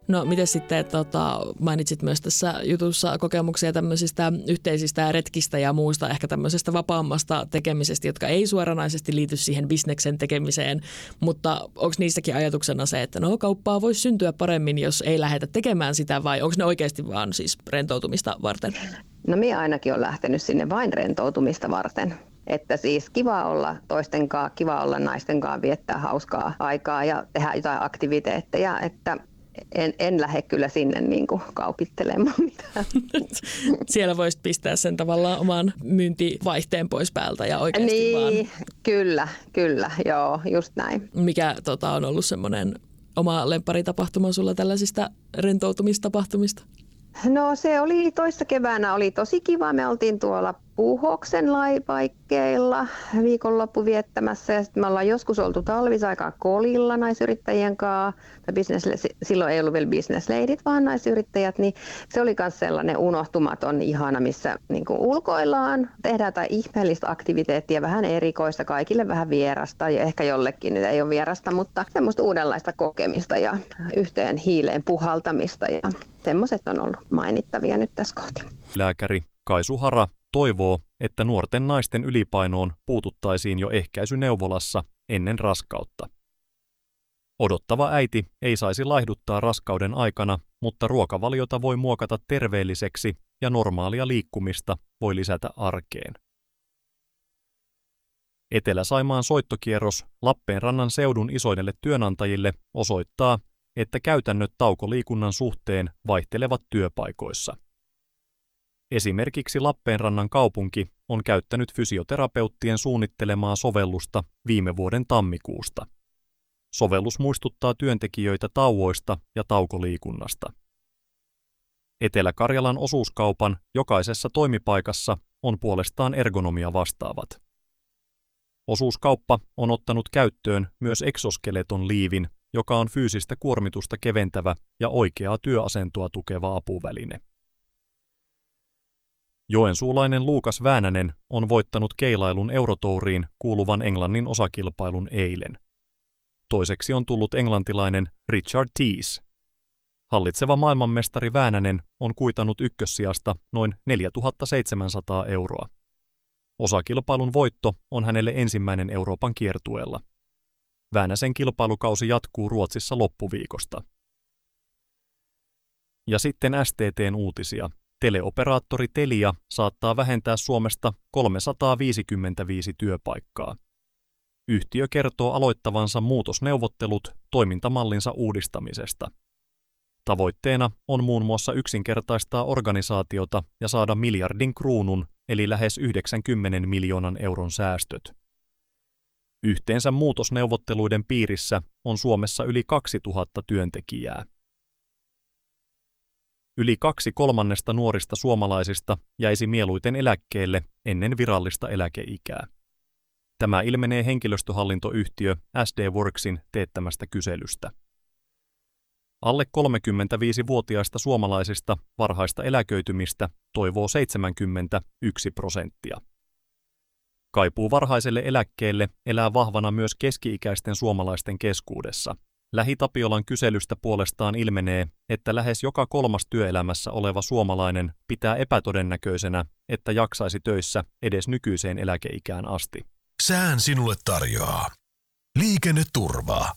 No miten sitten, mainitsit myös tässä jutussa kokemuksia tämmöisistä yhteisistä retkistä ja muusta, ehkä tämmöisestä vapaammasta tekemisestä, jotka ei suoranaisesti liity siihen bisneksen tekemiseen, mutta onko niissäkin ajatuksena se, että no kauppaa voisi syntyä paremmin, jos ei lähdetä tekemään sitä, vai onko ne oikeasti vaan siis rentoutumista varten? No minä ainakin olen lähtenyt sinne vain rentoutumista varten. Että siis kiva olla toisten kanssa, kiva olla naisten kanssa, viettää hauskaa aikaa ja tehdä jotain aktiviteetteja, että en lähde kyllä sinne niin kuin kaupittelemaan mitään. Siellä voisit pistää sen tavallaan oman myyntivaihteen pois päältä ja oikeasti niin, kyllä, joo, just näin. Mikä on ollut semmoinen oma lempparitapahtuma sulla tällaisista rentoutumistapahtumista? No se oli toissa keväänä, oli tosi kiva. Me oltiin tuolla Puuhoksen laipaikkeilla viikonloppu viettämässä ja sitten me ollaan joskus oltu talvisaikaan Kolilla naisyrittäjien kanssa. Silloin ei ollut vielä business ladit, vaan naisyrittäjät, niin se oli myös sellainen unohtumaton ihana, missä niin kuin ulkoillaan, tehdään jotain ihmeellistä aktiviteettia, vähän erikoista, kaikille vähän vierasta ja ehkä jollekin nyt ei ole vierasta, mutta semmoista uudenlaista kokemista ja yhteen hiileen puhaltamista ja semmoiset on ollut mainittavia nyt tässä kohti. Lääkäri Kaisu Hara toivoo, että nuorten naisten ylipainoon puututtaisiin jo ehkäisyneuvolassa ennen raskautta. Odottava äiti ei saisi laihduttaa raskauden aikana, mutta ruokavaliota voi muokata terveelliseksi ja normaalia liikkumista voi lisätä arkeen. Etelä-Saimaan soittokierros Lappeenrannan seudun isoinnille työnantajille osoittaa, että käytännöt taukoliikunnan suhteen vaihtelevat työpaikoissa. Esimerkiksi Lappeenrannan kaupunki on käyttänyt fysioterapeuttien suunnittelemaa sovellusta viime vuoden tammikuusta. Sovellus muistuttaa työntekijöitä tauoista ja taukoliikunnasta. Etelä-Karjalan osuuskaupan jokaisessa toimipaikassa on puolestaan ergonomia vastaavat. Osuuskauppa on ottanut käyttöön myös exoskeleton liivin, joka on fyysistä kuormitusta keventävä ja oikeaa työasentoa tukeva apuväline. Joensuulainen Luukas Väänänen on voittanut keilailun Eurotouriin kuuluvan Englannin osakilpailun eilen. Toiseksi on tullut englantilainen Richard Tees. Hallitseva maailmanmestari Väänänen on kuitannut ykkössijasta noin 4 700 €. Osakilpailun voitto on hänelle ensimmäinen Euroopan kiertueella. Väänäsen kilpailukausi jatkuu Ruotsissa loppuviikosta. Ja sitten STT:n uutisia. Teleoperaattori Telia saattaa vähentää Suomesta 355 työpaikkaa. Yhtiö kertoo aloittavansa muutosneuvottelut toimintamallinsa uudistamisesta. Tavoitteena on muun muassa yksinkertaistaa organisaatiota ja saada miljardin kruunun eli lähes 90 miljoonan euron säästöt. Yhteensä muutosneuvotteluiden piirissä on Suomessa yli 2000 työntekijää. Yli 2/3 nuorista suomalaisista jäisi mieluiten eläkkeelle ennen virallista eläkeikää. Tämä ilmenee henkilöstöhallintoyhtiö SD Worksin teettämästä kyselystä. Alle 35-vuotiaista suomalaisista varhaista eläköitymistä toivoo 71%. Kaipuu varhaiselle eläkkeelle elää vahvana myös keski-ikäisten suomalaisten keskuudessa. Lähi-Tapiolan kyselystä puolestaan ilmenee, että lähes joka 3. työelämässä oleva suomalainen pitää epätodennäköisenä, että jaksaisi töissä edes nykyiseen eläkeikään asti. Sään sinulle tarjoaa liikenneturvaa.